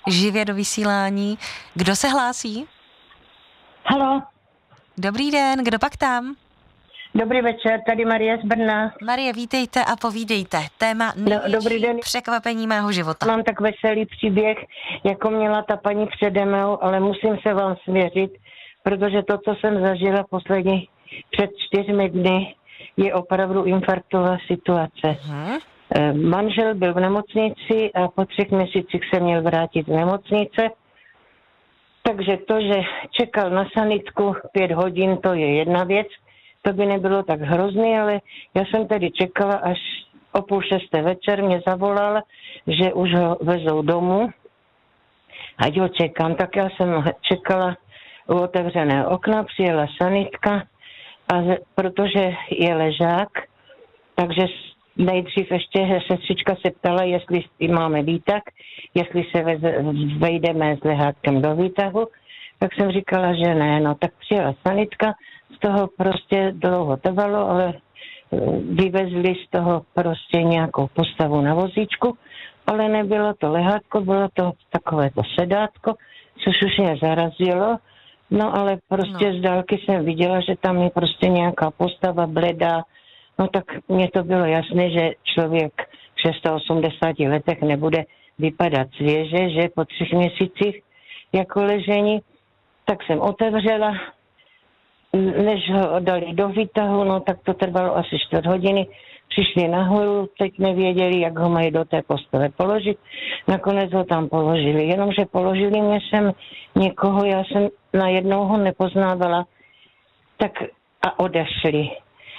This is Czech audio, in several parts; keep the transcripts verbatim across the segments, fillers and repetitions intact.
živě do vysílání. Kdo se hlásí? Haló. Dobrý den, kdo pak tam? Dobrý večer, tady Marie z Brna. Marie, vítejte a povídejte. Téma největší no, dobrý den. překvapení mého života. Mám tak veselý příběh, jako měla ta paní přede mnou, ale musím se vám svěřit, protože to, co jsem zažila poslední před čtyřmi dny, je opravdu infarktová situace. Hmm. Manžel byl v nemocnici a po třech měsících se měl vrátit z nemocnice. Takže to, že čekal na sanitku pět hodin, to je jedna věc. To by nebylo tak hrozný, ale já jsem tedy čekala, až o půl šesté večer mě zavolal, že už ho vezou domů. Ať ho čekám, tak já jsem čekala u otevřeného okna, přijela sanitka, a z, protože je ležák, takže nejdřív ještě sestřička se ptala, jestli máme výtah, jestli se veze, vejdeme s lehátkem do výtahu, tak jsem říkala, že ne, no tak přijela sanitka, z toho prostě dlouho trvalo, ale vyvezli z toho prostě nějakou postavu na vozíčku, ale nebylo to lehátko, bylo to takové to sedátko, což už mě zarazilo, no ale prostě no. Z dálky jsem viděla, že tam je prostě nějaká postava bledá, no tak mně to bylo jasné, že člověk v osmdesáti letech nebude vypadat svěže, že po třech měsících jako ležení, tak jsem otevřela, než ho dali do výtahu, no tak to trvalo asi čtvrt hodiny. Přišli nahoru, teď nevěděli, jak ho mají do té postele položit. Nakonec ho tam položili, jenomže položili mě sem někoho, já jsem najednou ho nepoznávala, tak a odešli.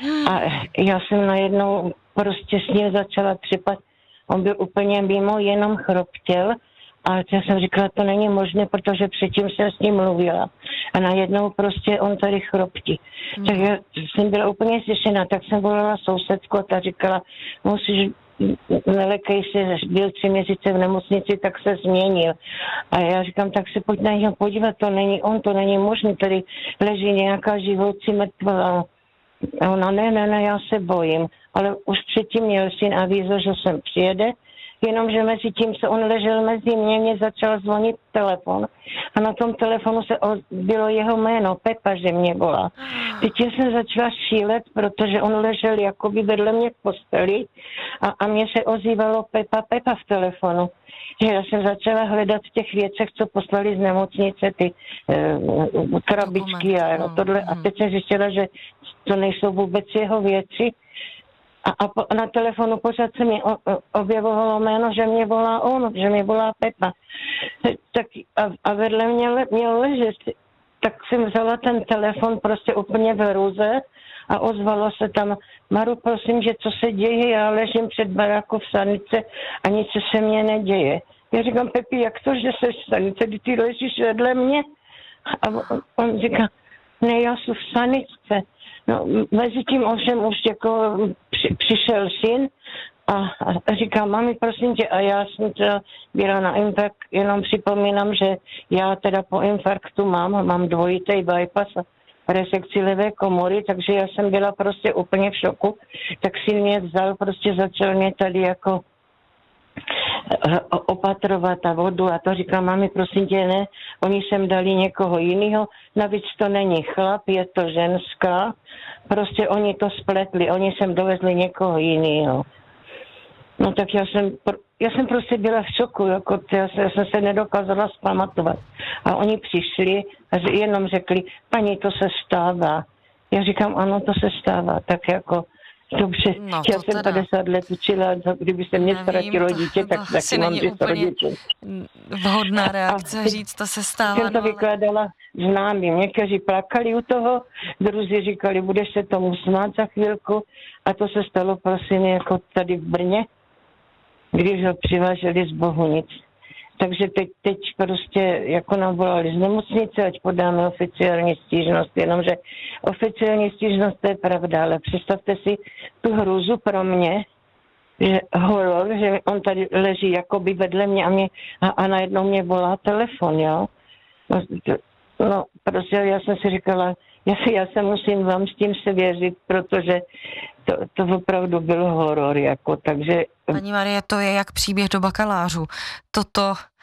A já jsem najednou prostě s ním začala třepat. On byl úplně mimo, jenom chroptěl. A já jsem říkala, to není možné, protože předtím jsem s ním mluvila. A najednou prostě on tady chroptí. Hmm. Tak já jsem byla úplně zděšená, tak jsem volala sousedku a ta říkala, musíš, nelekej se, byl tři měsíce v nemocnici, tak se změnil. A já říkám, tak se pojď na něho podívat, to není on, to není možné, tady leží nějaká živoucí mrtvá. A ona, ne, ne, ne, já se bojím. Ale už předtím měl syn avízo, že sem přijede, jenomže mezi tím se on ležel mezi mě, mě začal zvonit telefon a na tom telefonu se bylo jeho jméno, Pepa, že mě volá. Teď jsem začala šílet, protože on ležel jakoby vedle mě v posteli a, a mě se ozývalo Pepa, Pepa v telefonu. Že já jsem začala hledat v těch věcech, co poslali z nemocnice, ty e, krabičky a tohle. A teď jsem zjistila, že to nejsou vůbec jeho věci. A, a po, na telefonu pořád se mi objevovalo jméno, že mě volá on, že mě volá Pepa. Tak a, a vedle mě le, měl ležet. Tak jsem vzala ten telefon prostě úplně v hrůze a ozvalo se tam, Maru, prosím, že co se děje, já ležím před barákou v sanice a nic se mně neděje. Já říkám, Pepi, jak to, že jsi v sanice, kdy ty ležíš vedle mě? A on, on říká, ne, já jsem v sanice. No, mezi tím ovšem už jako při, přišel syn a, a říká, mami, prosím tě, a já jsem teda byla na infarkt, jenom připomínám, že já teda po infarktu mám, mám dvojitý bypass a resekci levé komory, takže já jsem byla prostě úplně v šoku, tak syn mě vzal, prostě začal mě tady jako opatrovat a vodu a to říká, mami, prosím tě, ne, oni sem dali někoho jiného, navíc to není chlap, je to ženská, prostě oni to spletli, oni sem dovezli někoho jiného. No tak já jsem, já jsem prostě byla v šoku, jako já, já jsem se nedokázala zpamatovat. A oni přišli a jenom řekli, paní, to se stává. Já říkám, ano, to se stává, tak jako dobře, no, já jsem teda padesát let učila, kdyby se mě ztratilo dítě, tak to taky mám dvě rodiče. Vhodná reakce a říct, to se stává. Jsem to no, vykládala známým. Někteří plakali u toho, druzí říkali, budeš se tomu smát za chvilku. A to se stalo, prosím, jako tady v Brně, když ho přiváželi z Bohunic. Takže teď, teď prostě jako nám volali z nemocnice, ať podáme oficiální stížnost, jenomže oficiální stížnost, to je pravda, ale představte si tu hrůzu pro mě, že horor, že on tady leží jakoby vedle mě a, mě, a, a najednou mě volá telefon, jo. No, no prostě já jsem si říkala, já, si, já se musím vám s tím se věřit, protože to, to opravdu byl horor, jako, takže... Paní Marie, to je jak příběh do bakalářů. Toto